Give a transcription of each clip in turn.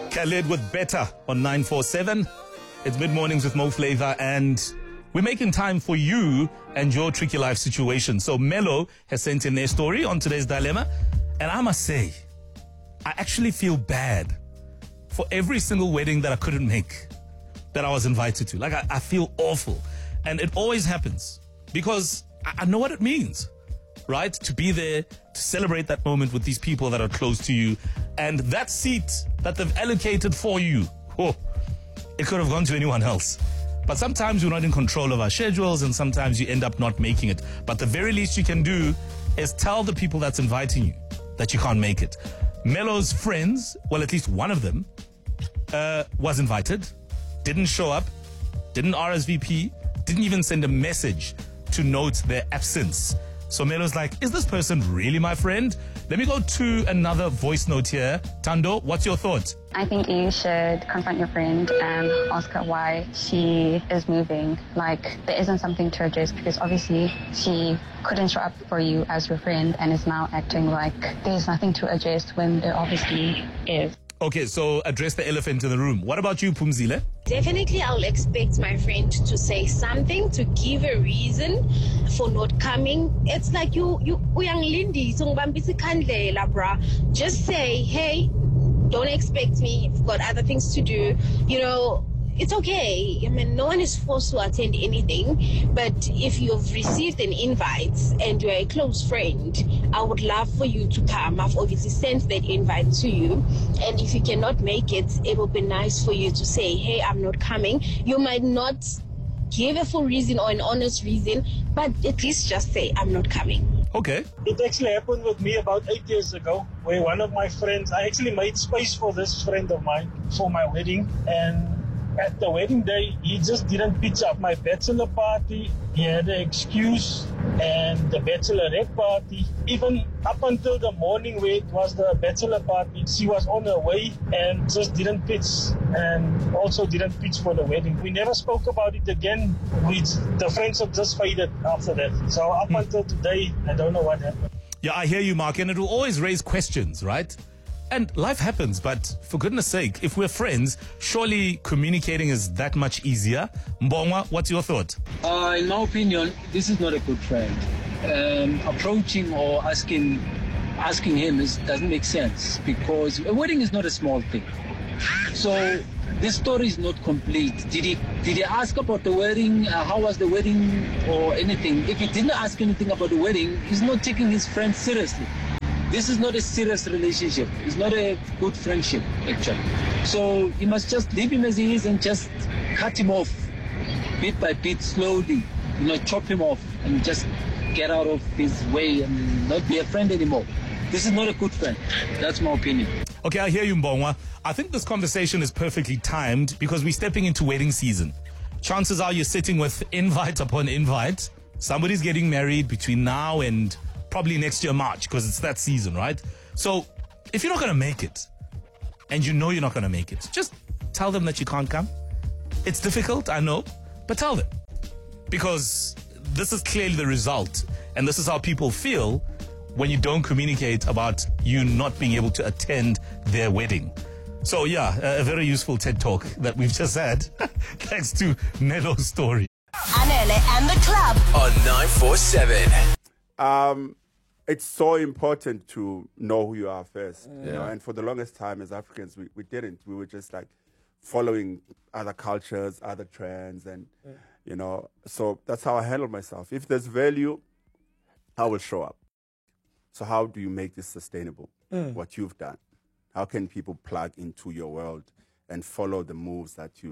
Khalid with Better on 947. It's Mid Mornings with Mo Flava, and we're making time for you and your tricky life situation. So Mello has sent in their story on today's dilemma, and I must say, I actually feel bad for every single wedding that I couldn't make, that I was invited to. Like, I feel awful. And it always happens because I know what it means, right? To be there, to celebrate that moment with these people that are close to you. And that seat that they've allocated for you, it could have gone to anyone else. But sometimes we're not in control of our schedules, and sometimes you end up not making it. But the very least you can do is tell the people that's inviting you that you can't make it. Mello's friends, well, at least one of them, was invited, didn't show up, didn't RSVP, didn't even send a message to note their absence. So Melo's like, is this person really my friend? Let me go to another voice note here. Tando, what's your thought? I think you should confront your friend and ask her why she is moving. Like, there isn't something to address because obviously she couldn't show up for you as your friend and is now acting like there's nothing to address when there obviously is. Okay, so address the elephant in the room. What about you, Phumzile? Definitely, I'll expect my friend to say something, to give a reason for not coming. It's like uyang Lindy, bruh. Just say, hey, don't expect me. You've got other things to do. You know, it's okay. I mean, no one is forced to attend anything. But if you've received an invite and you're a close friend, I would love for you to come. I've obviously sent that invite to you. And if you cannot make it, it will be nice for you to say, hey, I'm not coming. You might not give a full reason or an honest reason, but at least just say, I'm not coming. Okay. It actually happened with me about 8 years ago, where one of my friends, I actually made space for this friend of mine for my wedding, and at the wedding day, he just didn't pitch up. My bachelor party, he had an excuse, and the bachelorette party, even up until the morning where it was the bachelor party, she was on her way and just didn't pitch, and also didn't pitch for the wedding. We never spoke about it again. The friendship just faded after that. So up until today, I don't know what happened. Yeah, I hear you, Mark, and it will always raise questions, right? And life happens, but for goodness sake, if we're friends, surely communicating is that much easier. Mbongwa, what's your thought? In my opinion, this is not a good friend. Approaching or asking him doesn't make sense, because a wedding is not a small thing. So this story is not complete. Did he ask about the wedding? How was the wedding or anything? If he didn't ask anything about the wedding, he's not taking his friend seriously. This is not a serious relationship. It's not a good friendship, actually. So you must just leave him as he is and just cut him off bit by bit, slowly. You know, chop him off and just get out of his way and not be a friend anymore. This is not a good friend. That's my opinion. Okay, I hear you, Mbongwa. I think this conversation is perfectly timed because we're stepping into wedding season. Chances are you're sitting with invite upon invite. Somebody's getting married between now and probably next year, March, because it's that season, right? So if you're not going to make it, and you know you're not going to make it, just tell them that you can't come. It's difficult, I know, but tell them. Because this is clearly the result, and this is how people feel when you don't communicate about you not being able to attend their wedding. So yeah, a very useful TED Talk that we've just had, thanks to Melo's story. Anele and the club on 947. It's so important to know who you are first. You know? And for the longest time as Africans, we didn't. We were just like following other cultures, other trends, and you know. So that's how I handle myself. If there's value, I will show up. So how do you make this sustainable? What you've done? How can people plug into your world and follow the moves that you've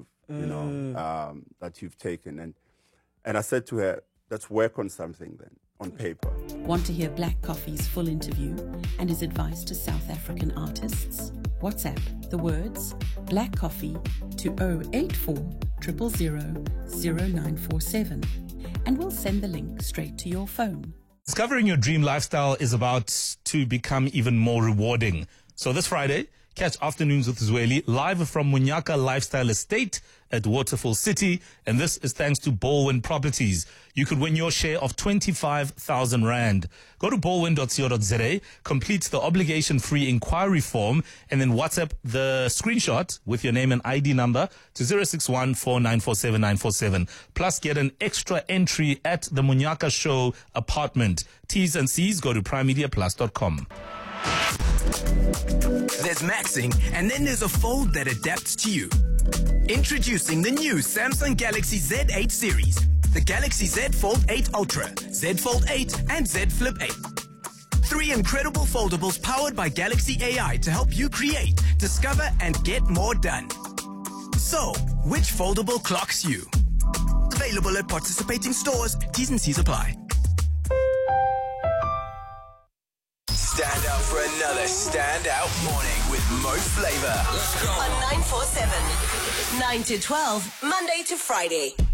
that you've taken? And I said to her, let's work on something then. On paper. Want to hear Black Coffee's full interview and his advice to South African artists? WhatsApp the words Black Coffee to 084 000 0947 and we'll send the link straight to your phone. Discovering your dream lifestyle is about to become even more rewarding. So this Friday, Catch Afternoons with Zweli live from Munyaka Lifestyle Estate at Waterfall City. And this is thanks to Baldwin Properties. You could win your share of 25,000 Rand. Go to baldwin.co.za, complete the obligation-free inquiry form, and then WhatsApp the screenshot with your name and ID number to 061 4947 947. Plus, get an extra entry at the Munyaka Show apartment. T's and C's, go to primemediaplus.com. There's maxing, and then there's a fold that adapts to you. Introducing the new Samsung Galaxy Z8 series. The Galaxy Z Fold 8 Ultra, Z Fold 8, and Z Flip 8. 3 incredible foldables powered by Galaxy AI to help you create, discover, and get more done. So, which foldable clocks you? Available at participating stores. T's and C's apply. Stand up for another standout morning with Mo Flava. Let's go. On 947. 9 to 12, Monday to Friday.